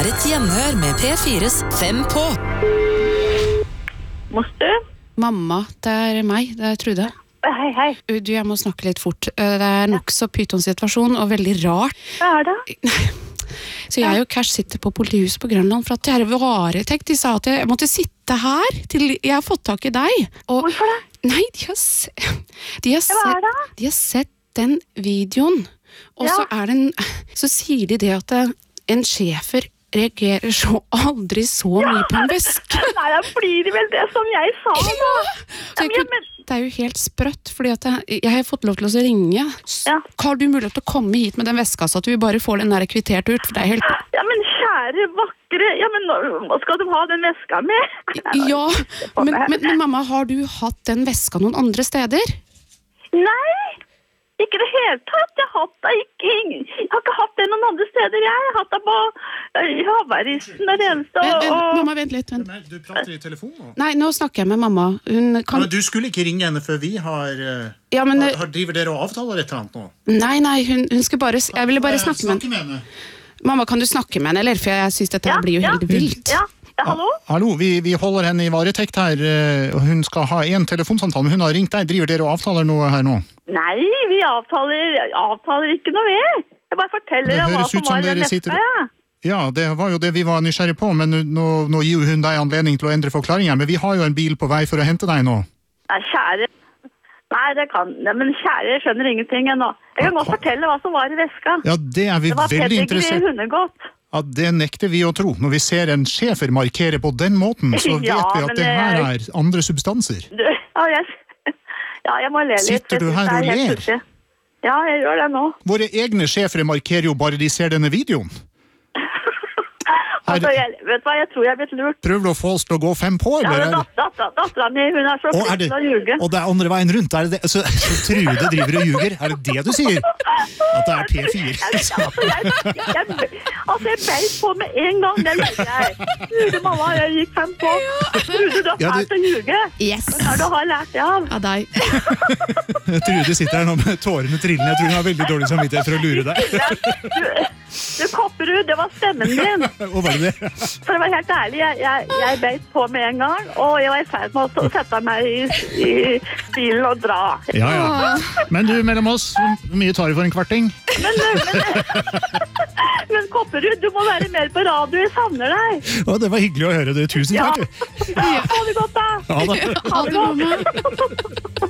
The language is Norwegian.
et hjemhør med P4's 5 på. Moster? Mamma, det meg, det Trude. Hei. Du, jeg må snakke litt fort. Det nok så pyton-situasjon, og veldig rart. Hva det? Så jeg og Cash sitter på politihuset på Grønland for at jeg er varetekt. De sa at jeg måtte sitte her til jeg har fått tak i deg. Og, hvorfor det? Nei, de har sett den videoen. Og så så sier de det at en schæfer reagerer så aldri så mye på en veske. Nei, da blir det vel det som jeg sa da. Det er jo helt sprøtt, fordi at jeg har fått lov til å ringe. Har du mulighet til å komme hit med den veska, så at vi bare får den der kvittert ut? For det er helt... Ja, men kjære, vakre, hva skal du ha den veska med? Ja, men mamma, har du hatt den veska noen andre steder? Nei, ikke det helt tatt. Jeg har ikke hatt det noen andre steder. Jeg har hatt det på Havaristen, det eneste. Mamma, vent litt. Du prater i telefon nå? Nei, nå snakker jeg med mamma. Men du skulle ikke ringe henne før vi har... driver dere og avtaler et eller annet nå? Nei, hun skulle bare... Jeg ville bare snakke med henne. Mamma, kan du snakke med henne, eller? For jeg synes dette blir jo helt vilt. Ja, hallo? Hallo, vi holder henne i varetekt her, og hun skal ha en telefonsamtale, men hun har ringt deg. Driver dere og avtaler noe her nå? Nei, vi avtaler ikke noe ved. Jeg bare forteller hva som var den neste. Ja, det var jo det vi var nysgjerrig på, men nå gir hun deg anledning til å endre forklaringer, men vi har jo en bil på vei for å hente deg nå. Nei, kjære. Nei, men kjære, jeg skjønner ingenting ennå. Jeg kan godt fortelle hva som var i veska. Ja, det er vi veldig interessert. Det var hundegodt. Ja, det nekter vi å tro. Når vi ser en schæfer markere på den måten, så vet vi at det her er andre substanser. Jeg må le litt. Sitter du her og ler? Ja, jeg gjør det nå. Våre egne schæfere markerer jo bare de ser denne videoen. Vet du hva, jeg tror jeg har blitt lurt. Prøver du å få oss til å gå 5 på, eller? Ja, datteren min, hun er så flink til å ljuge. Og det er andre veien rundt, er det det? Så Trude driver og ljuger, er det det du sier? At det er P4? Jeg beit på med en gang, det lærte jeg. Trude, mamma, jeg gikk 5 på. Trude, du har lært å ljuge. Yes. Men du har lært det av. Av deg. Trude sitter her nå med tårene trillende. Jeg tror hun har veldig dårlig samvittighet for å lure deg. Du Kopperud, det var stemmen din. Hva var det? For å være helt ærlig, jeg beit på med en gang, og jeg var i ferd med å sette meg i bilen og dra. Ja. Men du, mellom oss, hvor mye tar du for en kvarting? Men Kopperud, du må være mer på radio, jeg savner deg. Det var hyggelig å høre det, tusen takk. Ha det godt da. Ha det. Ha det, mamma.